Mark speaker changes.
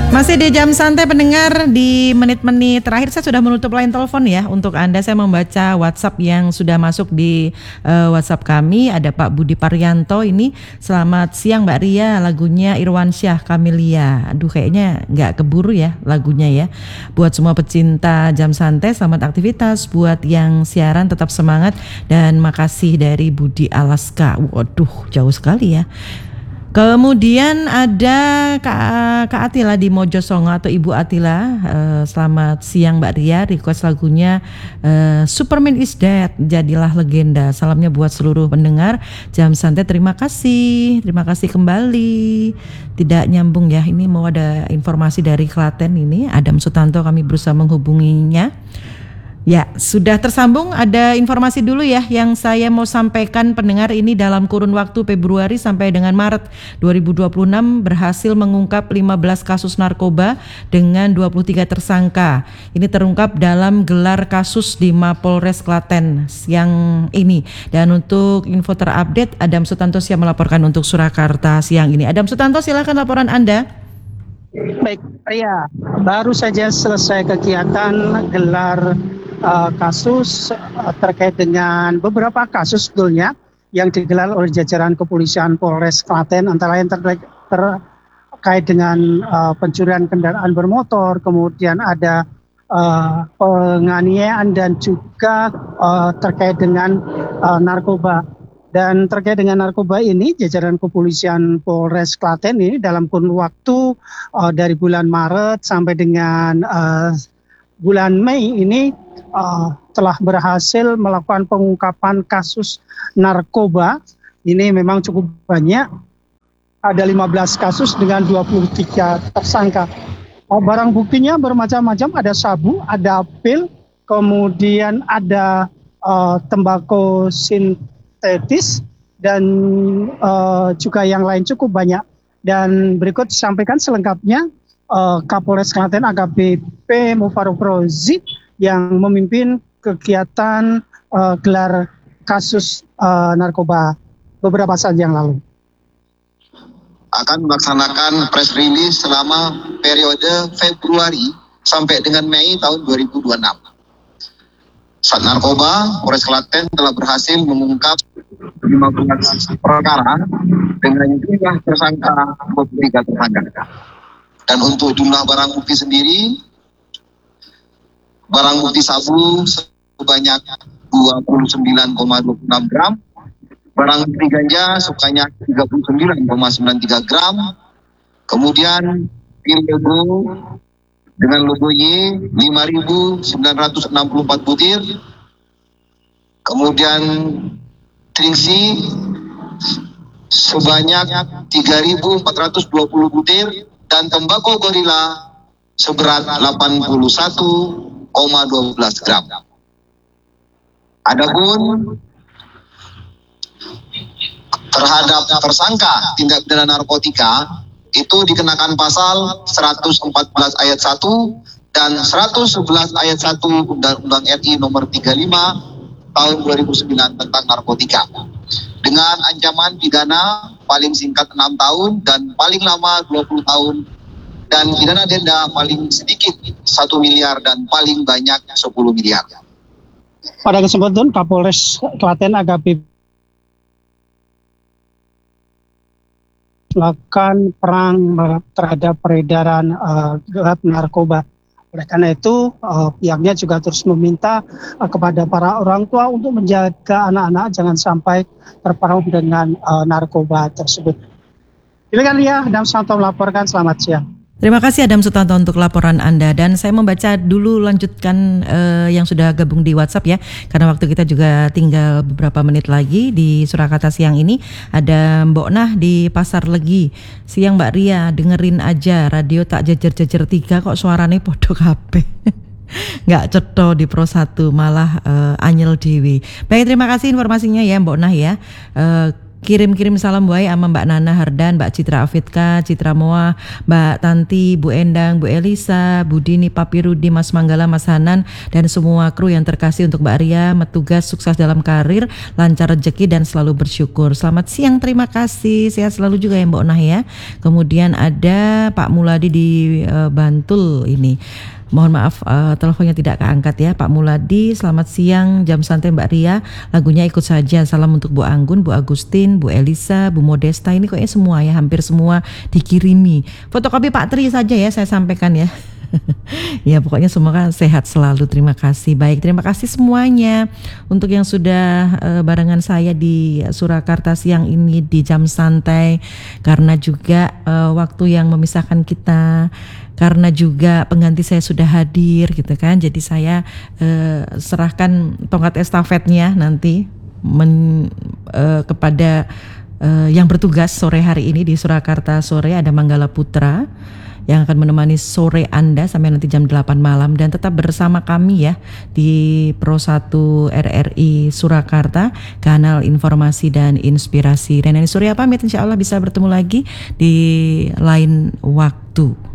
Speaker 1: Masih di jam santai pendengar, di menit-menit terakhir saya sudah menutup line telepon ya. Untuk Anda saya membaca WhatsApp yang sudah masuk di WhatsApp kami. Ada Pak Budi Paryanto ini, selamat siang Mbak Ria, lagunya Irwansyah Kamelia. Aduh kayaknya nggak keburu ya lagunya ya. Buat semua pecinta jam santai, selamat aktivitas. Buat yang siaran tetap semangat dan makasih dari Budi Alaska. Waduh jauh sekali ya. Kemudian ada Kak Atila di Mojosongo atau Ibu Atila, selamat siang Mbak Ria, request lagunya Superman is Dead, jadilah legenda. Salamnya buat seluruh pendengar jam santai, terima kasih kembali. Tidak nyambung ya, ini mau ada informasi dari Klaten ini, Adam Sutanto kami berusaha menghubunginya. Ya, sudah tersambung. Ada informasi dulu ya yang saya mau sampaikan pendengar ini. Dalam kurun waktu Februari sampai dengan Maret 2026 berhasil mengungkap 15 kasus narkoba dengan 23 tersangka. Ini terungkap dalam gelar kasus di Mapolres Klaten siang ini. Dan untuk info terupdate, Adam Sutanto siap melaporkan untuk Surakarta siang ini. Adam Sutanto, silakan laporan Anda.
Speaker 2: Baik, Ria, baru saja selesai kegiatan gelar kasus terkait dengan beberapa kasus sebetulnya yang digelar oleh jajaran kepolisian Polres Klaten, antara lain terkait dengan pencurian kendaraan bermotor, kemudian ada penganiayaan dan juga terkait dengan narkoba. Dan terkait dengan narkoba ini, jajaran kepolisian Polres Klaten ini dalam kurun waktu dari bulan Maret sampai dengan bulan Mei ini telah berhasil melakukan pengungkapan kasus narkoba. Ini memang cukup banyak, ada 15 kasus dengan 23 tersangka. Barang buktinya bermacam-macam, ada sabu, ada pil, kemudian ada tembakau sintetis, dan juga yang lain cukup banyak. Dan berikut disampaikan selengkapnya Kapolres Klaten AKBP Mufaruk Rozi yang memimpin kegiatan gelar kasus narkoba beberapa saat yang lalu.
Speaker 3: Akan melaksanakan press release selama periode Februari sampai dengan Mei tahun 2026. Saat narkoba, Polres Klaten telah berhasil mengungkap 15 perkara dengan jumlah tersangka 23 tersangka. Dan untuk jumlah barang bukti sendiri, barang bukti sabu sebanyak 29,26 gram, barang bukti ganja sebanyak 39,93 gram, kemudian pil logo dengan logo Y 5.964 butir, kemudian tringsi sebanyak 3.420 butir, dan tembakau gorila seberat 81,12 gram. Adapun terhadap tersangka tindak pidana narkotika itu dikenakan pasal 114 ayat 1 dan 111 ayat 1 Undang-Undang RI nomor 35 tahun 2009 tentang narkotika, dengan ancaman pidana paling singkat 6 tahun dan paling lama 20 tahun, dan pidana denda paling sedikit 1 miliar dan paling banyak 10 miliar.
Speaker 2: Pada kesempatan Kapolres Klaten AKBP melakukan perang terhadap peredaran gelap narkoba. Oleh karena itu, pihaknya juga terus meminta kepada para orang tua untuk menjaga anak-anak jangan sampai terpengaruh dengan narkoba tersebut. Demikian Lia, Adam Sutanto melaporkan, selamat siang.
Speaker 1: Terima kasih Adam Sutanto untuk laporan Anda, dan saya membaca dulu lanjutkan yang sudah gabung di WhatsApp ya, karena waktu kita juga tinggal beberapa menit lagi. Di Surakarta siang ini ada Mbok Nah di Pasar Legi. Siang Mbak Ria, dengerin aja radio tak jejer-jejer 3 kok suarane podo kabeh. Nggak cetho di Pro 1 malah anyel dewi. Baik, terima kasih informasinya ya Mbok Nah ya. kirim-kirim salam wae sama Mbak Nana Hardan, Mbak Citra Afitka, Citra Moa, Mbak Tanti, Bu Endang, Bu Elisa, Bu Dini, Papi Rudi, Mas Manggala, Mas Hanan, dan semua kru yang terkasih. Untuk Mbak Ria, tugas sukses dalam karir, lancar rezeki dan selalu bersyukur. Selamat siang, terima kasih, sehat selalu juga ya Mbak Onah ya. Kemudian ada Pak Muladi di Bantul ini. Mohon maaf teleponnya tidak keangkat ya Pak Muladi. Selamat siang, jam santai Mbak Ria. Lagunya ikut saja. Salam untuk Bu Anggun, Bu Agustin, Bu Elisa, Bu Modesta. Ini kayaknya semua ya, hampir semua dikirimi. Fotokopi Pak Tri saja ya saya sampaikan ya. Ya pokoknya semoga sehat selalu. Terima kasih. Baik, terima kasih semuanya untuk yang sudah barengan saya di Surakarta siang ini di jam santai. Karena juga waktu yang memisahkan kita, karena juga pengganti saya sudah hadir gitu kan. Jadi saya serahkan tongkat estafetnya nanti kepada yang bertugas sore hari ini di Surakarta sore. Ada Manggala Putra yang akan menemani sore Anda sampai nanti jam 8 malam, dan tetap bersama kami ya di Pro 1 RRI Surakarta, kanal informasi dan inspirasi. Dan ini Surya pamit, insya Allah bisa bertemu lagi di lain waktu.